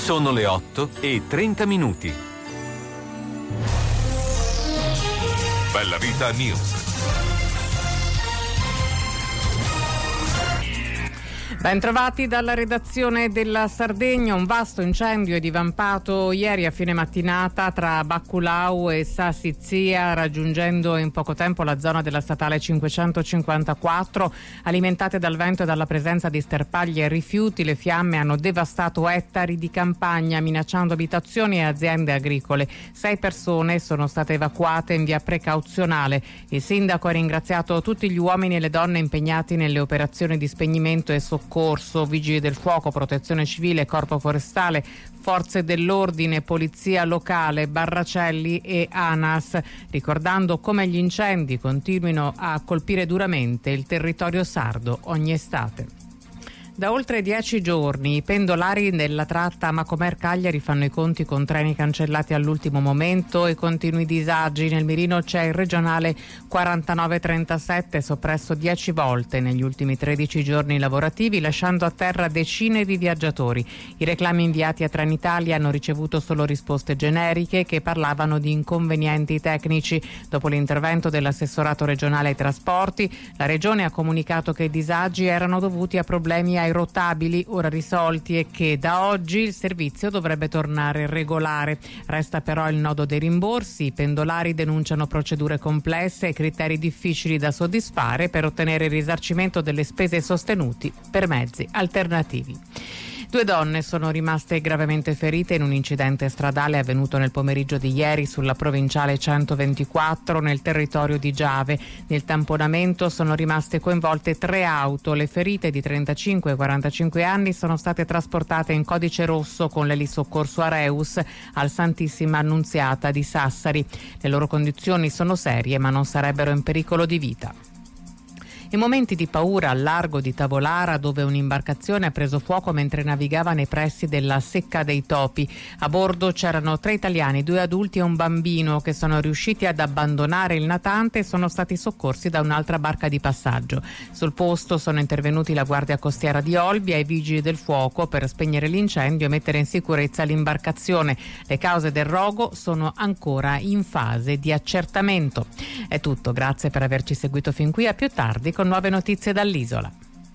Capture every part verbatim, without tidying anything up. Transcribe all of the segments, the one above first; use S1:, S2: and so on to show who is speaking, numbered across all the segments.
S1: Sono le otto e trenta minuti.
S2: Bella Vita News.
S3: Ben trovati dalla redazione della Sardegna. Un vasto incendio è divampato ieri a fine mattinata tra Bacculau e Sassizia, raggiungendo in poco tempo la zona della statale cinquecentocinquantaquattro. Alimentate dal vento e dalla presenza di sterpagli e rifiuti, le fiamme hanno devastato ettari di campagna, minacciando abitazioni e aziende agricole. Sei persone sono state evacuate in via precauzionale. Il sindaco ha ringraziato tutti gli uomini e le donne impegnati nelle operazioni di spegnimento e soccorso. Corso, vigili del fuoco, protezione civile, corpo forestale, forze dell'ordine, polizia locale, Barracelli e ANAS, ricordando come gli incendi continuino a colpire duramente il territorio sardo ogni estate. Da oltre dieci giorni i pendolari della tratta Macomer-Cagliari fanno i conti con treni cancellati all'ultimo momento e continui disagi. Nel mirino c'è il regionale quarantanove trentasette, soppresso dieci volte negli ultimi tredici giorni lavorativi, lasciando a terra decine di viaggiatori. I reclami inviati a Trenitalia hanno ricevuto solo risposte generiche che parlavano di inconvenienti tecnici. Dopo l'intervento dell'assessorato regionale ai trasporti, la regione ha comunicato che i disagi erano dovuti a problemi ai rotabili ora risolti e che da oggi il servizio dovrebbe tornare regolare. Resta però il nodo dei rimborsi. I pendolari denunciano procedure complesse e criteri difficili da soddisfare per ottenere il risarcimento delle spese sostenuti per mezzi alternativi. Due donne sono rimaste gravemente ferite in un incidente stradale avvenuto nel pomeriggio di ieri sulla provinciale centoventiquattro nel territorio di Giave. Nel tamponamento sono rimaste coinvolte tre auto. Le ferite di trentacinque e quarantacinque anni sono state trasportate in codice rosso con l'elisoccorso Areus al Santissima Annunziata di Sassari. Le loro condizioni sono serie ma non sarebbero in pericolo di vita. In momenti di paura al largo di Tavolara, dove un'imbarcazione ha preso fuoco mentre navigava nei pressi della Secca dei Topi. A bordo c'erano tre italiani, due adulti e un bambino che sono riusciti ad abbandonare il natante e sono stati soccorsi da un'altra barca di passaggio. Sul posto sono intervenuti la Guardia Costiera di Olbia e i vigili del fuoco per spegnere l'incendio e mettere in sicurezza l'imbarcazione. Le cause del rogo sono ancora in fase di accertamento. È tutto, grazie per averci seguito fin qui, a più tardi con nuove notizie dall'isola.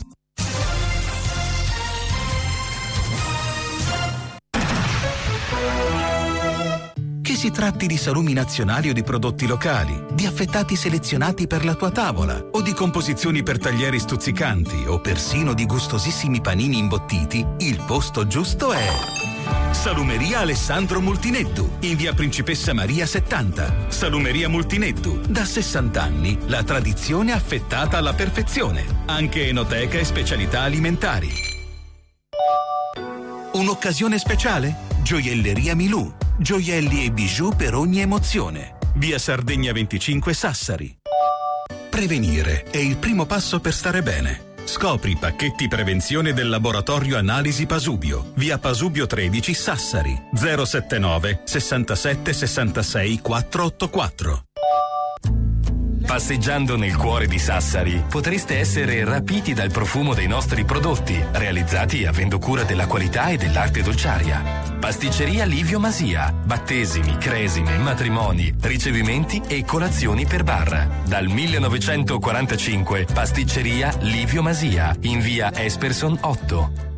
S4: Che si tratti di salumi nazionali o di prodotti locali, di affettati selezionati per la tua tavola o di composizioni per taglieri stuzzicanti o persino di gustosissimi panini imbottiti, il posto giusto è Salumeria Alessandro Multinettu, in via Principessa Maria settanta. Salumeria Multinettu, da sessanta anni, la tradizione affettata alla perfezione. Anche enoteca e specialità alimentari. Un'occasione speciale? Gioielleria Milù. Gioielli e bijou per ogni emozione. Via Sardegna venticinque Sassari. Prevenire è il primo passo per stare bene. Scopri i pacchetti prevenzione del laboratorio Analisi Pasubio, via Pasubio tredici Sassari, zero settantanove sessantasette sessantasei quattrocentottantaquattro.
S1: Passeggiando nel cuore di Sassari potreste essere rapiti dal profumo dei nostri prodotti, realizzati avendo cura della qualità e dell'arte dolciaria. Pasticceria Livio Masia, battesimi, cresime, matrimoni, ricevimenti e colazioni per bar. Dal millenovecentoquarantacinque Pasticceria Livio Masia, in via Esperson otto.